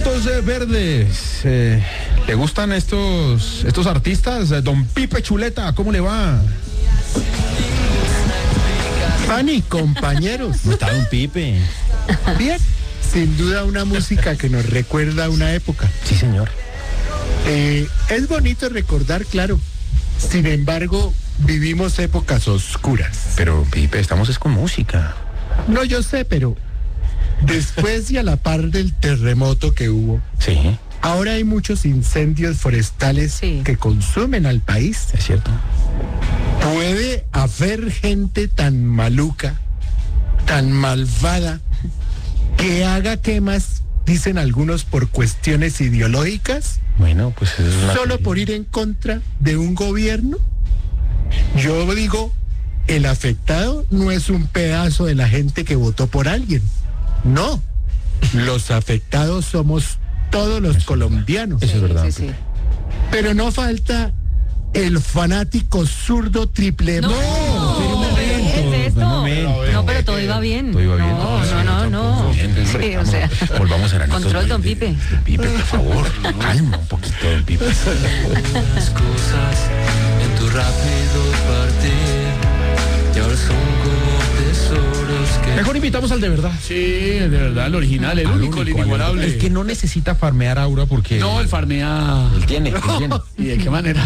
Pañitos verdes. ¿Le gustan estos artistas? Don Pipe Chuleta, ¿cómo le va? Pani, compañeros. ¿Cómo está Don Pipe? Bien, sin duda una música que nos recuerda a una época. Sí, señor. Es bonito recordar, claro. Sin embargo, vivimos épocas oscuras. Pero Pipe, estamos es con música. No, yo sé, pero después y a la par del terremoto que hubo, Sí, ahora hay muchos incendios forestales que consumen al país. es cierto. ¿Puede haber gente tan maluca, tan malvada, que haga quemas, dicen algunos, por cuestiones ideológicas? Bueno, pues es una... ¿Solo por ir en contra de un gobierno? Yo digo, el afectado no es un pedazo de la gente que votó por alguien. No, los afectados somos todos los colombianos. Eso es verdad. Sí, sí. Pero no falta el fanático zurdo triple. No, ¿qué es esto? No, pero todo iba bien. Todo iba bien. No. Sí, o sea, volvamos a la control, don Pipe. Pipe, por favor, calma un poquito, don Pipe. Las cosas en tu rápido partir y ahora son como tesoros que... Mejor invitamos al de verdad. Sí, de verdad, el original, el único, el inigualable. El que no necesita farmear aura porque... No, el farmea. Él tiene. ¿Y de qué manera?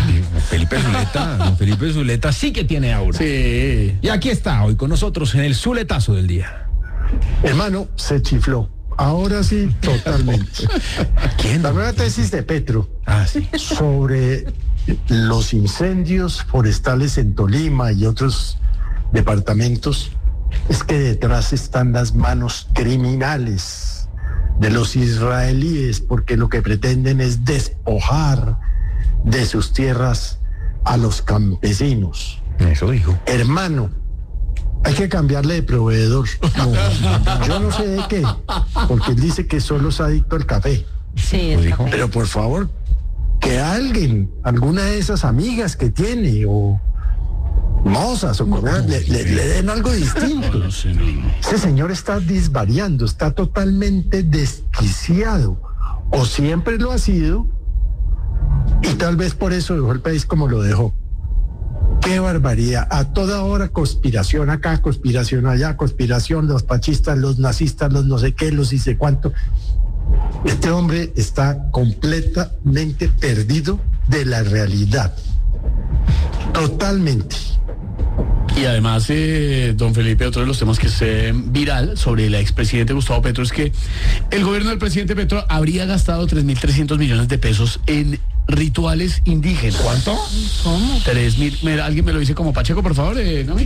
Don Felipe Zuleta sí que tiene aura. Sí. Y aquí está hoy con nosotros en el Zuletazo del día. Hermano, se chifló. Ahora sí, totalmente. ¿Quién? La nueva tesis de Petro Sí. sobre los incendios forestales en Tolima y otros departamentos es que detrás están las manos criminales de los israelíes, porque lo que pretenden es despojar de sus tierras a los campesinos. Eso dijo. Hermano, hay que cambiarle de proveedor. No, yo no sé de qué, porque él dice que solo es adicto al café. Sí, Lo el dijo. café. Pero por favor, que alguien, alguna de esas amigas que tiene, o mozas, o le den algo distinto. No sé. Ese señor está disvariando, está totalmente desquiciado, o siempre lo ha sido, y tal vez por eso dejó el país como lo dejó. ¡Qué barbaridad! A toda hora conspiración acá, conspiración allá, conspiración, los pachistas, los nazistas, los no sé qué, los y sé cuánto. Este hombre está completamente perdido de la realidad. Totalmente. Y además, don Felipe, otro de los temas que se viral sobre el expresidente Gustavo Petro es que el gobierno del presidente Petro habría gastado 3.300 millones de pesos en rituales indígenas. ¿Cuánto? ¿Cómo? 3.000, alguien me lo dice como Pacheco, por favor, ¿no?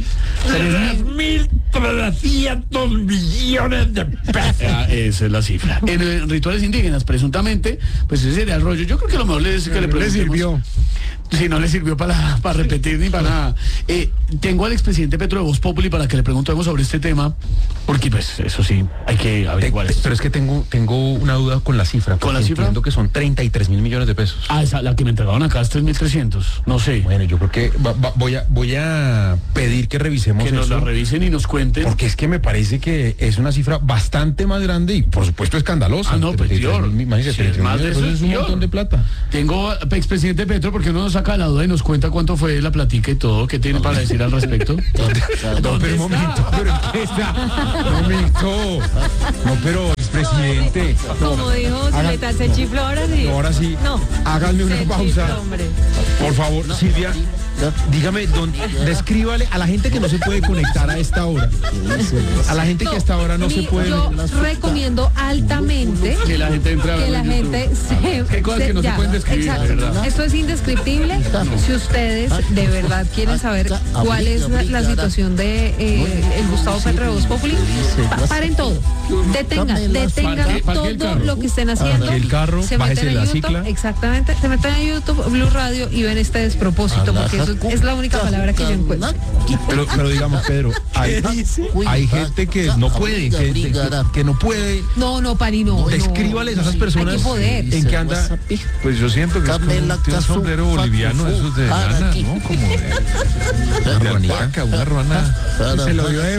3.300 millones de pesos. Esa es la cifra. En rituales indígenas, presuntamente, pues ese sería el rollo. Yo creo que lo mejor es que le preguntemos. sirvió. Sí, no le sirvió para repetir ni para nada. Tengo al expresidente Petro de Voz Populi para que le preguntemos sobre este tema, porque pues eso sí, hay que averiguar esto. Pero es que tengo una duda con la cifra. ¿Con la cifra? Entiendo que son 33.000 millones de pesos. Esa, la que me entregaron acá es 3.300. No sé. Bueno, yo creo que voy a pedir que revisemos Que nos eso, la revisen y nos cuenten. porque es que me parece que es una cifra bastante más grande y por supuesto escandalosa. Ah, no, pues, 33.000, Dior. imagínese, Sí, es 33.000 más de millones, eso, es un Dior. montón de plata. Tengo al expresidente Petro, porque uno nos saca la duda y nos cuenta cuánto fue la platica y todo. ¿Qué tiene para decir al respecto? No, pero un momento, pero ¿en qué está? Un momento. No, pero expresidente. Como dijo Zuleta, se chifló ahora sí. No, ahora sí. No. Háganme una Se pausa. chifló, hombre. Por favor, Silvia, dígame, descríbale a la gente que no se puede conectar a esta hora. A la gente que hasta ahora no se puede. Yo recomiendo altamente Que la gente entre a que verlo la en gente YouTube. Hay cosas que no se pueden describir, exacto. de verdad. Esto es indescriptible. Si ustedes de verdad quieren saber cuál es la situación de el Gustavo Petro de Voz Populi, paren todo. Detengan Parque el todo carro. lo que estén haciendo. Parque el carro, se bájese meten la a YouTube, cicla. exactamente, se meten a YouTube, Blue Radio y ven este despropósito, porque eso es la única palabra que yo encuentro. Pero digamos, Pedro, hay gente que no puede, que no puede. No, Pani, no. Descríbales a esas personas Hay que poder. en qué anda. Pues yo siento que es como tiene un sombrero boliviano, esos de lana, ¿no? Como de alpaca, una ruana. Se lo dio Evo.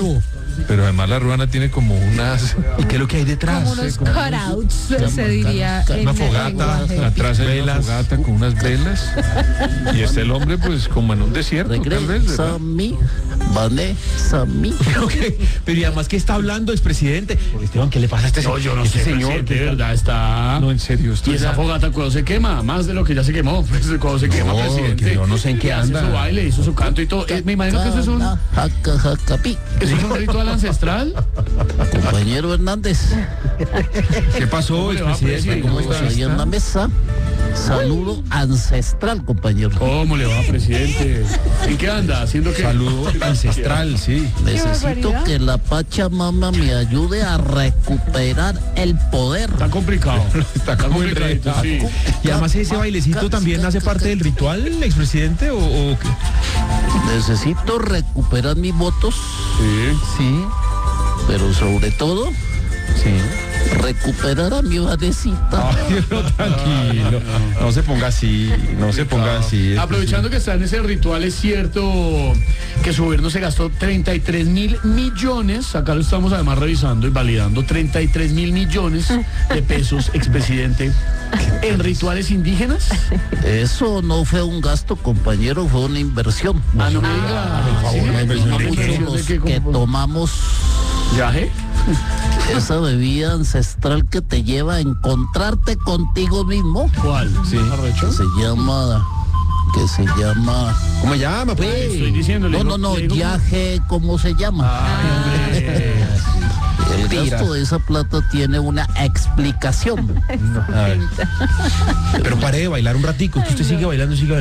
Pero además la ruana tiene como unas... ¿Y qué es lo que hay detrás? Como unos cutouts, se diría en Una el fogata, lenguaje. atrás hay una fogata con unas velas. Y está el hombre pues como en un desierto, tal vez, Regresa ¿verdad? a mí, Vanessa a mí. Pero y además, ¿qué está hablando, expresidente? Esteban, ¿qué le pasa a este No, yo no este sé, señor? presidente, de verdad está... No, en serio, Y esa fogata cuando se quema, más de lo que ya se quemó, pues cuando se quema, No, presidente. que yo no sé en qué hace anda. su baile, hizo su canto y todo. Me imagino que eso es un Jaca, jaca, pi. ritual ancestral. Compañero Hernández, ¿Qué pasó, ¿Cómo le va, expresidente? presidente? ¿Cómo estamos está? ahí en la mesa. Saludo ancestral, compañero. ¿Cómo le va, presidente? ¿En qué anda? ¿Haciendo qué? Saludo ancestral, sí. Necesito barbaridad. que la Pachamama me ayude a recuperar el poder. Está complicado. Está como complicadito, enredado. sí. Y además ese bailecito también hace parte del ritual, expresidente, o qué? Necesito recuperar mis votos, Sí. Sí, pero sobre todo sí. recuperar a mi Vanesita. Ay, no, tranquilo. No se ponga así, no se ponga así. Aprovechando que está en ese ritual, es cierto que su gobierno se gastó 33.000 millones, acá lo estamos además revisando y validando, 33.000 millones de pesos, expresidente, en rituales indígenas. Eso no fue un gasto, compañero, fue una inversión. Ah, no me diga. por favor, una inversión de Muchos qué? los que tomamos ¿Viaje? esa bebida ancestral que te lleva a encontrarte contigo mismo, ¿Cuál? Sí. ¿Arrecho? que se llama ¿Cómo se llama, pues? Estoy diciéndole. no, viaje, ¿cómo se llama? Ay, hombre. El Tira. gasto de esa plata tiene una explicación. A ver. Pero pare de bailar un ratico, que usted sigue bailando. Sí.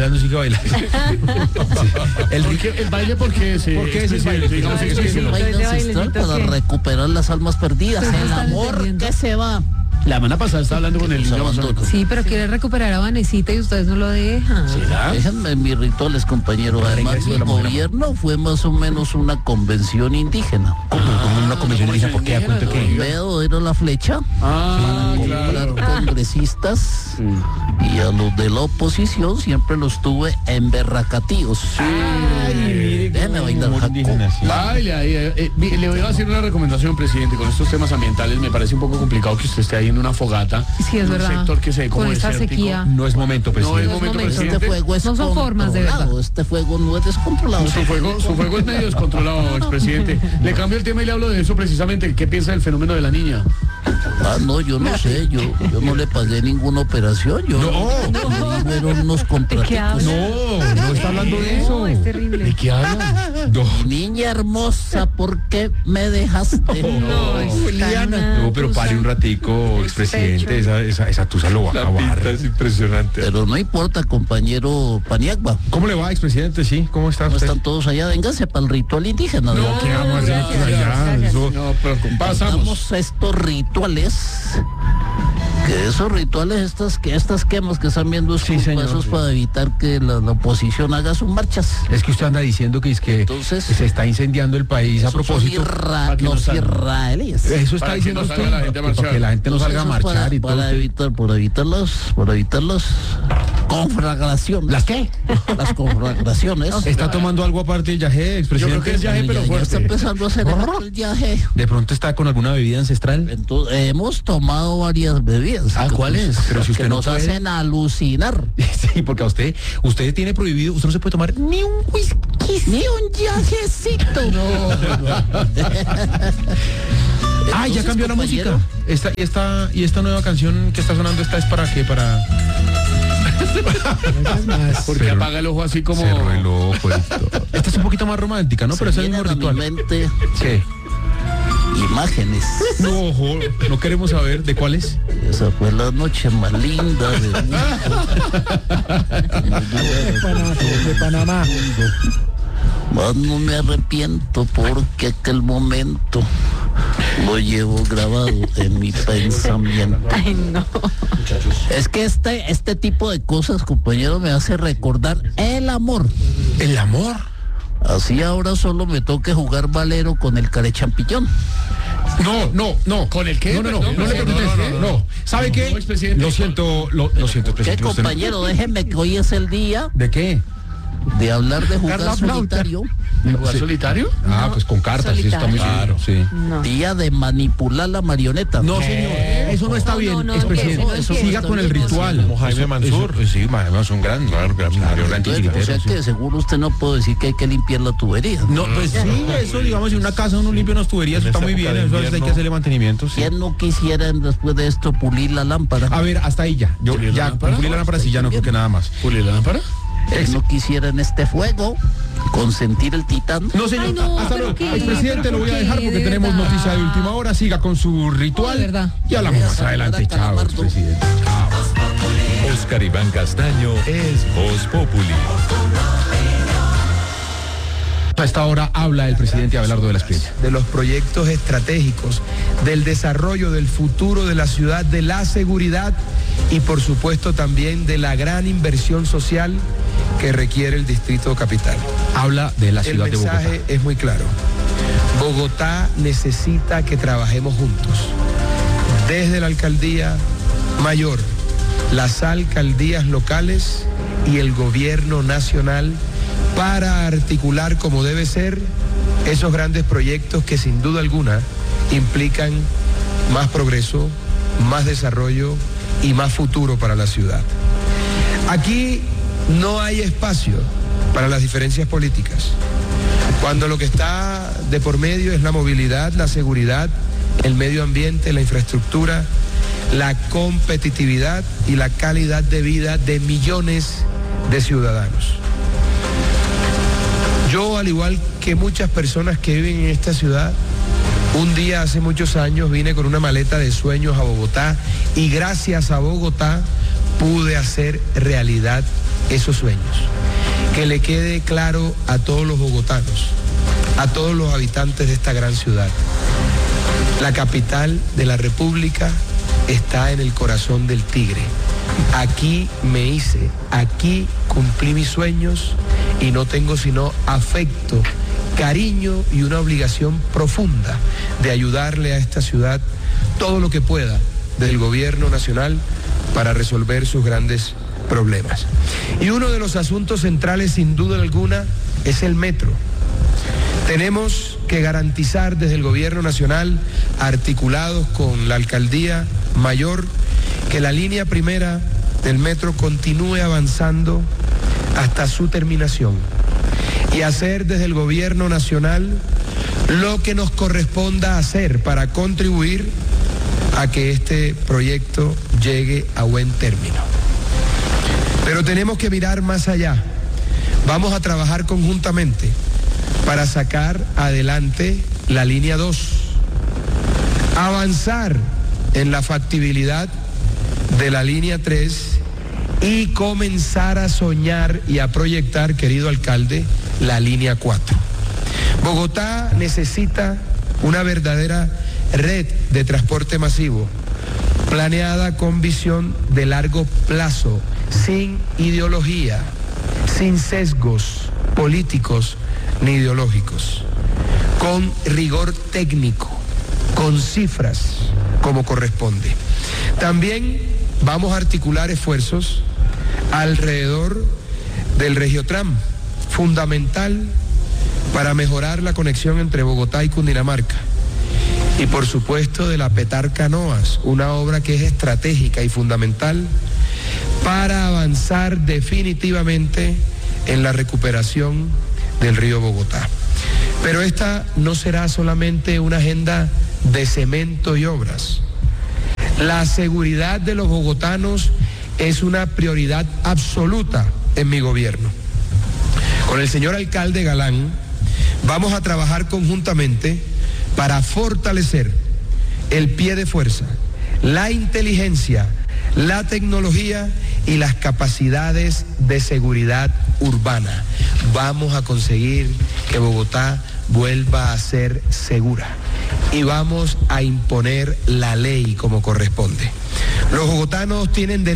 El baile porque se... ¿Por qué es el baile? Digamos, Ay, explíquelo. sí. Baile Ese ancestral bailecito para que- recuperar las almas perdidas. Pero no El están amor entendiendo. que se va. La semana pasada estaba hablando con el Los niño abandonos. amazónico. Sí, pero quiere recuperar a Vanesita y ustedes no lo dejan. ¿Será? Déjenme mis rituales, compañero. Además, regreso de mi la mujer. gobierno fue más o menos una convención indígena. Como una convención indígena, ¿por qué? ¿A cuento El qué? dedo era la flecha. Ah, Comprar claro. congresistas y a los de la oposición siempre los tuve en berracatíos. Déjeme bailar, Jaco. Baile ahí. Le voy a hacer una recomendación, presidente, con estos temas ambientales. Me parece un poco complicado que usted esté ahí en una fogata. Sí, es en un verdad. sector que se ve como Con esta desértico. sequía. No es momento, No es presidente. momento, momento. Este presidente. fuego es No son formas, de controlado, verdad. Este fuego no es descontrolado. Su fuego es medio descontrolado, expresidente. Le cambio el tema y le hablo de eso precisamente. ¿Qué piensa del fenómeno de la niña? Ah, no, yo no sé, yo no le pagué ninguna operación. Yo fueron unos contratos. No está hablando de eso. No, es terrible. ¿De qué hablan? No. Niña hermosa, ¿por qué me dejaste? No, Juliana. No, pero pare un ratico, expresidente. Esa tusa lo va a La acabar. pinta es impresionante. Pero no importa, compañero Paniagua. ¿Cómo le va, expresidente? Sí, ¿cómo está ¿No usted? están todos allá? Vénganse para el ritual indígena. ¿no? ¿Qué vamos a hacer nosotros allá? Eso- No, pero pasamos. Damos estos rituales. Que esos rituales, estas quemas que están viendo Sí, estos señor, pasos sí. para evitar que la oposición haga sus marchas. Es que usted anda diciendo que es que Entonces, se está incendiando el país a Esos son propósito. Para que no los salgan. israelíes. Eso está Para que diciendo no usted. salga la gente a marchar. Para que la gente no salga a Entonces, eso marchar y todo. para evitar las conflagraciones. ¿Las qué? Las conflagraciones. ¿Está tomando algo aparte del yaje, Yo expresidente? creo que es yaje, pero Ya está fuerte. empezando a hacer el viaje. ¿De pronto está con alguna bebida ancestral? Entonces, hemos tomado varias bebidas. Ah, ¿cuáles? Pero si usted que no nos puede. hacen alucinar. Sí, porque a usted tiene prohibido, usted no se puede tomar ni un whisky. Ni un viajecito. Ah, ya Entonces, cambió la compañero, música. Esta nueva canción que está sonando, ¿esta es para qué? Para... Porque apaga el ojo así como... Esta es un poquito más romántica, ¿no? Pero es el mismo vienen a mi ritual. mente ¿Qué? imágenes. No, ojo, no queremos saber de cuál es. Esa fue la noche más linda de De Panamá. Más no me arrepiento porque aquel momento lo llevo grabado en mi pensamiento. Ay, no. Es que este tipo de cosas, compañero, me hace recordar el amor. ¿El amor? Así ahora solo me toca jugar valero con el carechampiñón. No. ¿Con el qué? No le preguntes. No. ¿Sabe qué? No, expresidente. Lo siento, ¿Qué, presidente. compañero? Déjeme que hoy es el día ¿De qué? de hablar de jugar solitario. ¿Jugar solitario? Ah, No, pues con cartas, sí, está muy solitario. claro. Sí. No. Día de manipular la marioneta. No, señor, eso no está bien, no, expresidente. no empiece, no Siga empiece. con el ritual. Como Jaime Mansur. Sí, Jaime es un gran marioneta Entonces, o sea que seguro usted no puede decir que hay que limpiar la tubería. No, pues sí, eso, digamos, en una casa uno limpia unas tuberías, eso está muy bien, eso hay que hacerle mantenimiento. Sí. ¿Quién no quisiera después de esto pulir la lámpara? A ver, hasta ahí ya. Yo ¿Pulir la ya lámpara? pulir la lámpara, sí, ya no creo que nada más. ¿Pulir la lámpara? ¿Quién no quisiera en este fuego consentir el titán? No, señor, Ay, no, hasta pero luego. ¿qué? Expresidente, lo voy a ¿Pero dejar qué? porque De tenemos verdad. noticia de última hora. Siga con su ritual. De verdad. Y hablamos más adelante. Chao, expresidente. Oscar Iván Castaño es Voz Populi. A esta hora habla el presidente Abelardo de la Espriella. De los proyectos estratégicos, del desarrollo, del futuro de la ciudad, de la seguridad y por supuesto también de la gran inversión social que requiere el Distrito Capital. Habla de la El ciudad de Bogotá. mensaje es muy claro. Bogotá necesita que trabajemos juntos. Desde la alcaldía mayor, las alcaldías locales y el gobierno nacional para articular como debe ser esos grandes proyectos que sin duda alguna implican más progreso, más desarrollo y más futuro para la ciudad. Aquí no hay espacio para las diferencias políticas. Cuando lo que está de por medio es la movilidad, la seguridad, el medio ambiente, la infraestructura, la competitividad y la calidad de vida de millones de ciudadanos. Yo, al igual que muchas personas que viven en esta ciudad, un día hace muchos años vine con una maleta de sueños a Bogotá y gracias a Bogotá pude hacer realidad esos sueños. Que le quede claro a todos los bogotanos, a todos los habitantes de esta gran ciudad. La capital de la República está en el corazón del Tigre. Aquí me hice, aquí cumplí mis sueños y no tengo sino afecto, cariño y una obligación profunda de ayudarle a esta ciudad todo lo que pueda del gobierno nacional para resolver sus grandes problemas. Y uno de los asuntos centrales, sin duda alguna, es el metro. Tenemos que garantizar desde el gobierno nacional, articulados con la alcaldía mayor, que la línea primera del metro continúe avanzando hasta su terminación y hacer desde el gobierno nacional lo que nos corresponda hacer para contribuir a que este proyecto llegue a buen término. Pero tenemos que mirar más allá. Vamos a trabajar conjuntamente para sacar adelante la línea 2, avanzar en la factibilidad de la línea 3 y comenzar a soñar y a proyectar, querido alcalde, la línea 4. Bogotá necesita una verdadera red de transporte masivo, planeada con visión de largo plazo, sin ideología, sin sesgos políticos ni ideológicos, con rigor técnico, con cifras como corresponde. También vamos a articular esfuerzos alrededor del Regiotram, fundamental para mejorar la conexión entre Bogotá y Cundinamarca. Y por supuesto de la Petar-Canoas, una obra que es estratégica y fundamental para avanzar definitivamente en la recuperación del río Bogotá. Pero esta no será solamente una agenda de cemento y obras. La seguridad de los bogotanos es una prioridad absoluta en mi gobierno. Con el señor alcalde Galán vamos a trabajar conjuntamente para fortalecer el pie de fuerza, la inteligencia, la tecnología y las capacidades de seguridad urbana. Vamos a conseguir que Bogotá vuelva a ser segura y vamos a imponer la ley como corresponde. Los bogotanos tienen derecho